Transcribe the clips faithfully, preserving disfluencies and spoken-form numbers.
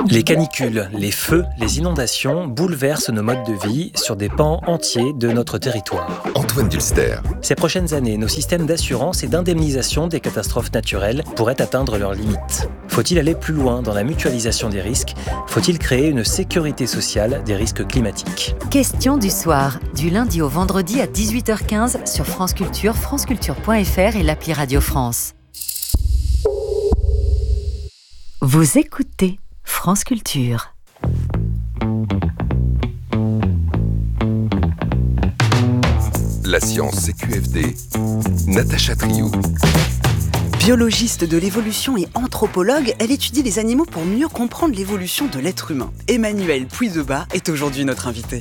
Les canicules, les feux, les inondations bouleversent nos modes de vie sur des pans entiers de notre territoire. Antoine Dulster. Ces prochaines années, nos systèmes d'assurance et d'indemnisation des catastrophes naturelles pourraient atteindre leurs limites. Faut-il aller plus loin dans la mutualisation des risques ? Faut-il créer une sécurité sociale des risques climatiques ? Question du soir, du lundi au vendredi à dix-huit heures quinze sur France Culture, franceculture point f r et l'appli Radio France. Vous écoutez France Culture. La science C Q F D, Natacha Triou. Biologiste de l'évolution et anthropologue, elle étudie les animaux pour mieux comprendre l'évolution de l'être humain. Emmanuelle Puydebas est aujourd'hui notre invitée.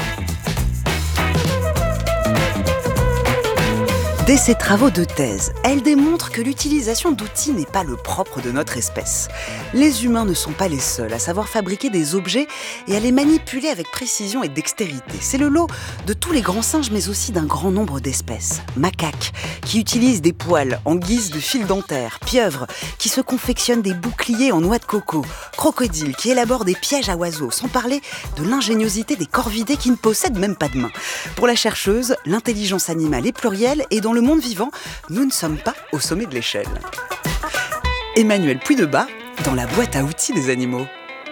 Dès ses travaux de thèse, elle démontre que l'utilisation d'outils n'est pas le propre de notre espèce. Les humains ne sont pas les seuls à savoir fabriquer des objets et à les manipuler avec précision et dextérité. C'est le lot de tous les grands singes, mais aussi d'un grand nombre d'espèces. Macaques, qui utilisent des poils en guise de fil dentaire. Pieuvres, qui se confectionnent des boucliers en noix de coco. Crocodiles, qui élaborent des pièges à oiseaux. Sans parler de l'ingéniosité des corvidés qui ne possèdent même pas de mains. Pour la chercheuse, l'intelligence animale est plurielle et dans le monde vivant, nous ne sommes pas au sommet de l'échelle. Emmanuelle Puydebas, dans la boîte à outils des animaux.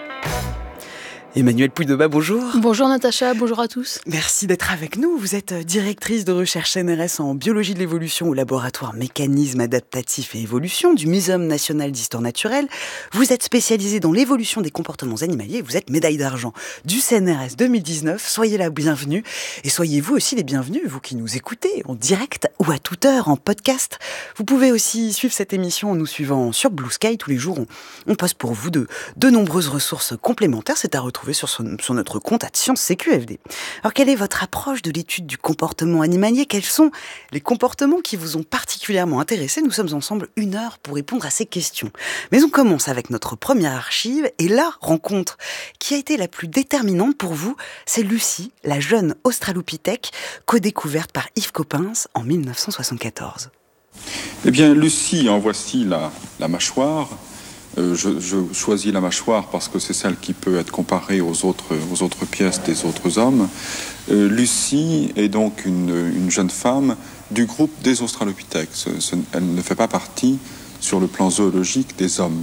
Emmanuelle Puydebas, bonjour. Bonjour Natacha, bonjour à tous. Merci d'être avec nous. Vous êtes directrice de recherche C N R S en biologie de l'évolution au laboratoire Mécanismes adaptatifs et évolution du Muséum national d'histoire naturelle. Vous êtes spécialisée dans l'évolution des comportements animaliers et vous êtes médaille d'argent du C N R S deux mille dix-neuf. Soyez la bienvenue et soyez vous aussi les bienvenus, vous qui nous écoutez en direct ou à toute heure en podcast. Vous pouvez aussi suivre cette émission en nous suivant sur Blue Sky. Tous les jours, on, on poste pour vous de, de nombreuses ressources complémentaires. C'est à retrouver Sur, son, sur notre compte à Science C Q F D. Alors, quelle est votre approche de l'étude du comportement animalier ? Quels sont les comportements qui vous ont particulièrement intéressé ? Nous sommes ensemble une heure pour répondre à ces questions. Mais on commence avec notre première archive et la rencontre qui a été la plus déterminante pour vous, c'est Lucie, la jeune australopithèque, co-découverte par Yves Coppens en dix-neuf cent soixante-quatorze. Eh bien, Lucie, en voici la, la mâchoire. Euh, je, je choisis la mâchoire parce que c'est celle qui peut être comparée aux autres, aux autres pièces des autres hommes. Euh, Lucie est donc une, une jeune femme du groupe des australopithèques. Ce, ce, elle ne fait pas partie, sur le plan zoologique, des hommes.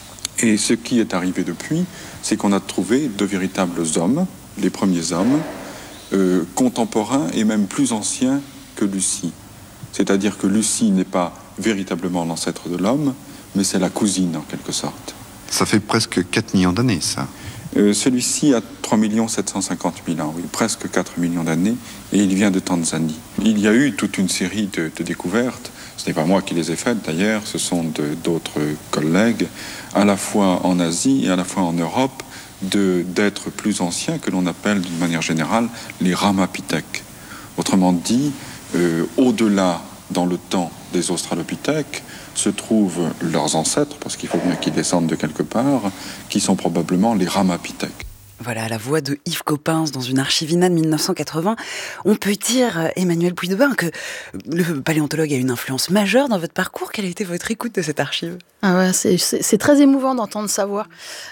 Et ce qui est arrivé depuis, c'est qu'on a trouvé de véritables hommes, les premiers hommes, euh, contemporains et même plus anciens que Lucie. C'est-à-dire que Lucie n'est pas véritablement l'ancêtre de l'homme, mais c'est la cousine en quelque sorte. Ça fait presque quatre millions d'années, ça. Euh, celui-ci a trois millions sept cent cinquante mille ans, oui, presque quatre millions d'années, et il vient de Tanzanie. Il y a eu toute une série de, de découvertes, ce n'est pas moi qui les ai faites d'ailleurs, ce sont de, d'autres collègues, à la fois en Asie et à la fois en Europe, de, d'êtres plus anciens que l'on appelle d'une manière générale les ramapithèques. Autrement dit, euh, au-delà dans le temps des australopithèques, se trouvent leurs ancêtres, parce qu'il faut bien qu'ils descendent de quelque part, qui sont probablement les ramapithèques. Voilà, la voix de Yves Coppens dans une archivina de dix-neuf cent quatre-vingts. On peut dire, Emmanuelle Puydebas, que le paléontologue a une influence majeure dans votre parcours. Quelle a été votre écoute de cette archive ? Ah ouais, c'est, c'est, c'est très émouvant d'entendre sa voix.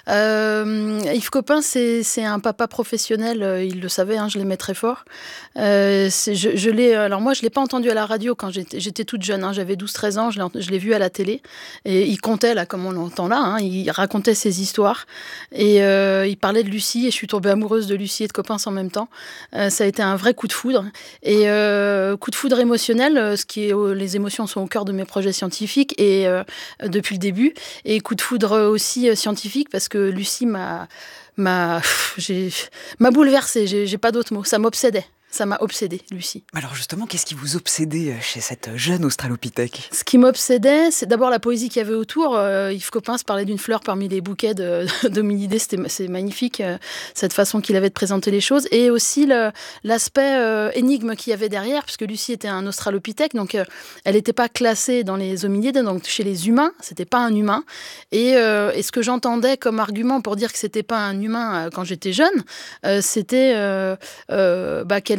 Euh, Yves Coppens, c'est, c'est un papa professionnel, il le savait, hein, je l'aimais très fort. Euh, c'est, je, je l'ai, alors moi, je ne l'ai pas entendu à la radio quand j'étais, j'étais toute jeune, hein, j'avais douze treize ans, je l'ai, je l'ai vu à la télé. Et il contait, là, comme on l'entend là, hein, il racontait ses histoires. Et euh, il parlait de Lucie, et je suis tombée amoureuse de Lucie et de Coppens en même temps. Euh, ça a été un vrai coup de foudre. Et euh, coup de foudre émotionnel, ce qui est, les émotions sont au cœur de mes projets scientifiques. Et euh, depuis le début, et coup de foudre aussi euh, scientifique parce que Lucie m'a, m'a, pff, j'ai, m'a bouleversée, j'ai, j'ai pas d'autres mots, ça m'obsédait. Ça m'a obsédée, Lucie. Alors justement, qu'est-ce qui vous obsédait chez cette jeune australopithèque ? Ce qui m'obsédait, c'est d'abord la poésie qu'il y avait autour. Euh, Yves Coppens parlait d'une fleur parmi les bouquets de, d'hominidés. C'était, c'est magnifique, euh, cette façon qu'il avait de présenter les choses. Et aussi le, l'aspect euh, énigme qu'il y avait derrière, puisque Lucie était un australopithèque, donc euh, elle n'était pas classée dans les hominidés, donc chez les humains, c'était pas un humain. Et, euh, et ce que j'entendais comme argument pour dire que c'était pas un humain euh, quand j'étais jeune, euh, c'était euh, euh, bah, qu'elle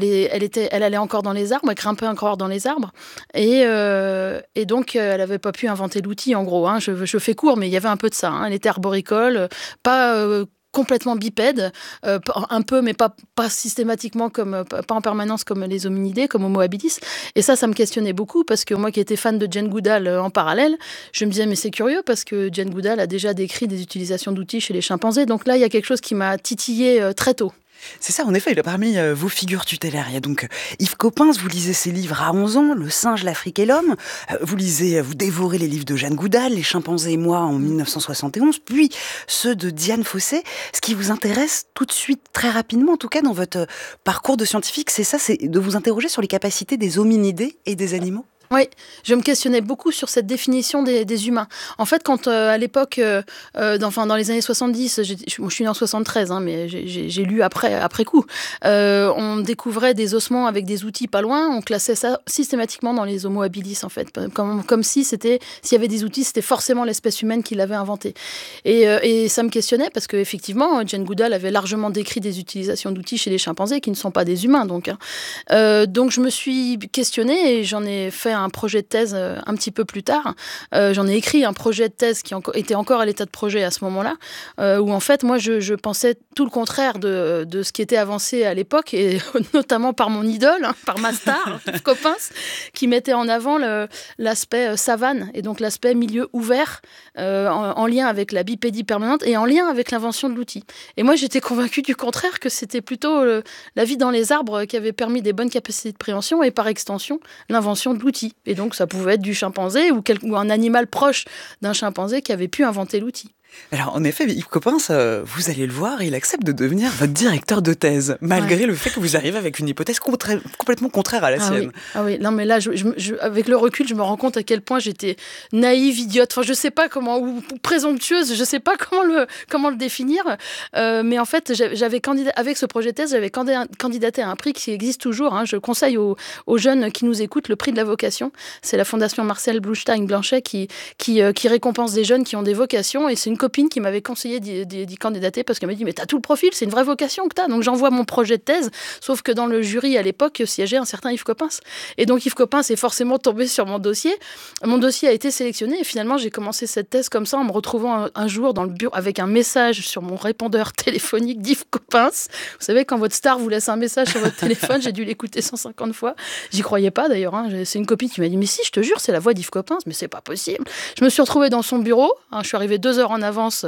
est, elle, était, elle allait encore dans les arbres, elle grimpait encore dans les arbres. Et, euh, et donc, elle n'avait pas pu inventer l'outil, en gros. Hein. Je, je fais court, mais il y avait un peu de ça. Hein. Elle était arboricole, pas... Euh, complètement bipède, euh, un peu, mais pas, pas systématiquement, comme, pas en permanence comme les hominidés, comme Homo habilis. Et ça, ça me questionnait beaucoup, parce que moi qui étais fan de Jane Goodall euh, en parallèle, je me disais, mais c'est curieux, parce que Jane Goodall a déjà décrit des utilisations d'outils chez les chimpanzés. Donc là, il y a quelque chose qui m'a titillé euh, très tôt. C'est ça, en effet, il a parmi euh, vos figures tutélaires. Il y a donc euh, Yves Coppens, vous lisez ses livres à onze ans, Le singe, l'Afrique et l'homme. Euh, vous lisez, euh, vous dévorez les livres de Jane Goodall, Les chimpanzés et moi en dix-neuf cent soixante et onze, puis ceux de Diane Fossé. Ce qui vous intéresse tout de suite, très rapidement, en tout cas dans votre euh, parcours de scientifique, c'est ça, c'est de vous interroger sur les capacités des hominidés et des animaux. Oui, je me questionnais beaucoup sur cette définition des, des humains. En fait, quand euh, à l'époque, euh, dans, enfin, dans les années soixante-dix, j'ai, moi, je suis née en soixante-treize, hein, mais j'ai, j'ai, j'ai lu après, après coup, euh, on découvrait des ossements avec des outils pas loin, on classait ça systématiquement dans les Homo habilis, en fait, comme, comme si c'était, s'il y avait des outils, c'était forcément l'espèce humaine qui l'avait inventé. Et, euh, et ça me questionnait parce qu'effectivement, Jane Goodall avait largement décrit des utilisations d'outils chez les chimpanzés qui ne sont pas des humains, donc. Hein. Euh, donc je me suis questionnée et j'en ai fait un projet de thèse euh, un petit peu plus tard. Euh, j'en ai écrit un projet de thèse qui en- était encore à l'état de projet à ce moment-là, euh, où en fait, moi, je, je pensais tout le contraire de, de ce qui était avancé à l'époque, et notamment par mon idole, hein, par ma star, Yves Coppens, qui mettait en avant le, l'aspect euh, savane, et donc l'aspect milieu ouvert, euh, en, en lien avec la bipédie permanente et en lien avec l'invention de l'outil. Et moi, j'étais convaincue du contraire, que c'était plutôt euh, la vie dans les arbres qui avait permis des bonnes capacités de préhension, et par extension, l'invention de l'outil. Et donc, ça pouvait être du chimpanzé ou, quel, ou un animal proche d'un chimpanzé qui avait pu inventer l'outil. Alors, en effet, Yves Coppens, euh, vous allez le voir, il accepte de devenir votre directeur de thèse, malgré ouais. le fait que vous arrivez avec une hypothèse contra- complètement contraire à la ah sienne. Oui. Ah oui, non mais là, je, je, je, avec le recul, je me rends compte à quel point j'étais naïve, idiote, enfin je sais pas comment, ou présomptueuse, je sais pas comment le, comment le définir, euh, mais en fait, j'avais candidat, avec ce projet de thèse, j'avais candidaté à un prix qui existe toujours, hein, je conseille aux, aux jeunes qui nous écoutent le prix de la vocation, c'est la fondation Marcel Blustein-Blanchet qui, qui, euh, qui récompense des jeunes qui ont des vocations, et c'est une copine qui m'avait conseillé d'y, d'y, d'y candidater parce qu'elle m'a dit mais t'as tout le profil, c'est une vraie vocation que t'as. Donc j'envoie mon projet de thèse, sauf que dans le jury à l'époque siégeait un certain Yves Coppens. Et donc Yves Coppens est forcément tombé sur mon dossier. Mon dossier a été sélectionné et finalement j'ai commencé cette thèse comme ça en me retrouvant un, un jour dans le bureau avec un message sur mon répondeur téléphonique d'Yves Coppens. Vous savez, quand votre star vous laisse un message sur votre téléphone, j'ai dû l'écouter cent cinquante fois. J'y croyais pas d'ailleurs. Hein. C'est une copine qui m'a dit mais si, je te jure, c'est la voix d'Yves Coppens, mais c'est pas possible. Je me suis retrouvée dans son bureau. Hein, je suis arrivée deux heures en avance.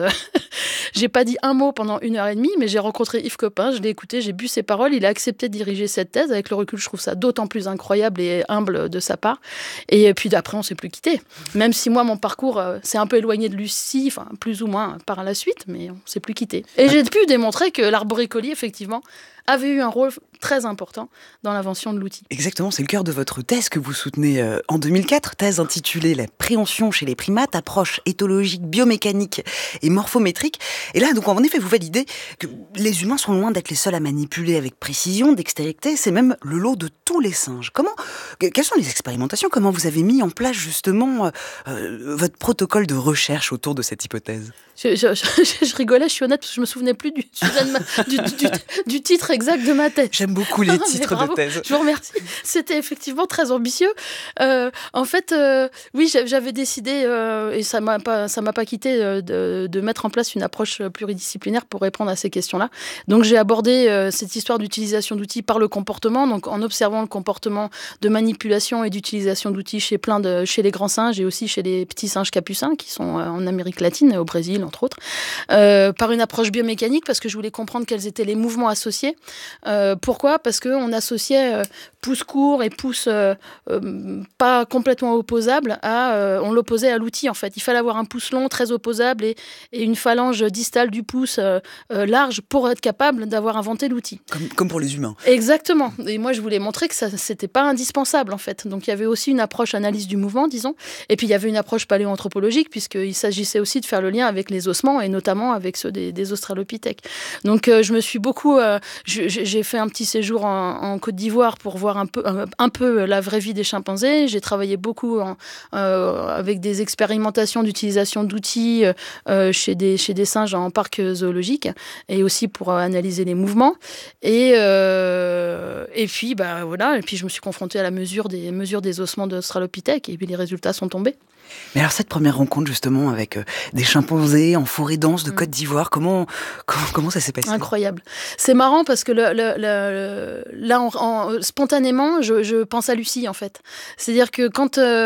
J'ai pas dit un mot pendant une heure et demie, mais j'ai rencontré Yves Coppens, je l'ai écouté, j'ai bu ses paroles, il a accepté de diriger cette thèse. Avec le recul, je trouve ça d'autant plus incroyable et humble de sa part. Et puis d'après, on s'est plus quitté. Même si moi, mon parcours euh, s'est un peu éloigné de Lucie, enfin plus ou moins par la suite, mais on s'est plus quitté. Et j'ai pu démontrer que l'arboricolie, effectivement, avait eu un rôle très important dans l'invention de l'outil. Exactement, c'est le cœur de votre thèse que vous soutenez euh, en deux mille quatre, thèse intitulée « La préhension chez les primates, approche éthologique, biomécanique et morphométrique ». Et là, donc, en effet, vous validez que les humains sont loin d'être les seuls à manipuler avec précision, dextérité, c'est même le lot de tous les singes. Comment, quelles sont les expérimentations? Comment vous avez mis en place justement euh, votre protocole de recherche autour de cette hypothèse? Je, je, je, je rigolais, je suis honnête, parce que je me souvenais plus du, du, du, du, du titre exact de ma thèse. J'aime beaucoup les titres de thèse. Je vous remercie. C'était effectivement très ambitieux. Euh, en fait, euh, oui, j'avais décidé, euh, et ça m'a pas, ça m'a pas quitté, euh, de, de mettre en place une approche pluridisciplinaire pour répondre à ces questions-là. Donc, j'ai abordé euh, cette histoire d'utilisation d'outils par le comportement, donc en observant le comportement de manipulation et d'utilisation d'outils chez plein de, chez les grands singes et aussi chez les petits singes capucins qui sont en Amérique latine, au Brésil, entre autres, euh, par une approche biomécanique parce que je voulais comprendre quels étaient les mouvements associés. Euh, pourquoi ? Parce qu'on associait euh, pouce court et pouce euh, euh, pas complètement opposable à, euh, on l'opposait à l'outil en fait. Il fallait avoir un pouce long très opposable et, et une phalange distale du pouce euh, euh, large pour être capable d'avoir inventé l'outil. Comme, comme pour les humains. Exactement. Et moi je voulais montrer que ça c'était pas indispensable en fait. Donc il y avait aussi une approche analyse du mouvement disons. Et puis il y avait une approche paléoanthropologique puisqu'il s'agissait aussi de faire le lien avec les ossements et notamment avec ceux des, des australopithèques. Donc euh, je me suis beaucoup, euh, je, j'ai fait un petit séjour en, en Côte d'Ivoire pour voir voir un peu, un, un peu la vraie vie des chimpanzés. J'ai travaillé beaucoup en, euh, avec des expérimentations d'utilisation d'outils euh, chez, des, chez des singes en parc zoologique et aussi pour euh, analyser les mouvements. Et, euh, et puis, bah, voilà, et puis je me suis confrontée à la mesure des, mesure des ossements d'Australopithèque et puis les résultats sont tombés. Mais alors cette première rencontre justement avec euh, des chimpanzés en forêt dense de Côte d'Ivoire, comment, comment, comment ça s'est passé ? Incroyable. C'est marrant parce que le, le, le, là, en, en, spontanément, je, je pense à Lucie en fait. C'est-à-dire que quand... Euh,